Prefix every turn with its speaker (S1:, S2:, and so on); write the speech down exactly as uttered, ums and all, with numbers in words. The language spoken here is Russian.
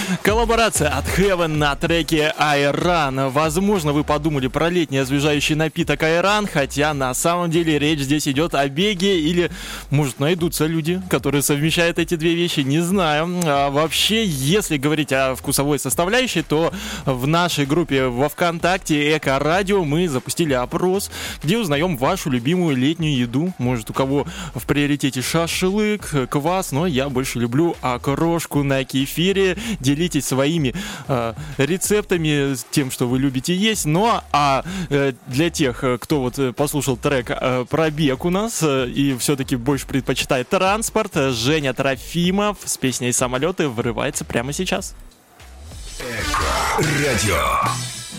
S1: Коллаборация от Heaven на треке Айран. Возможно, вы подумали про летний освежающий напиток Айран, хотя на самом деле речь здесь идет о беге, или, может, найдутся люди, которые совмещают эти две вещи, не знаю. А вообще, если говорить о вкусовой составляющей, то в нашей группе во ВКонтакте Эко-радио мы запустили опрос, где узнаем вашу любимую летнюю еду. Может, у кого в приоритете шашлык, квас, но я больше люблю окрошку на кефире. Делитесь своими э, рецептами, тем, что вы любите есть. Ну а э, для тех, кто вот послушал трек э, про бег у нас э, и все-таки больше предпочитает транспорт, Женя Трофимов с песней «Самолеты» врывается прямо сейчас.
S2: Эко-радио.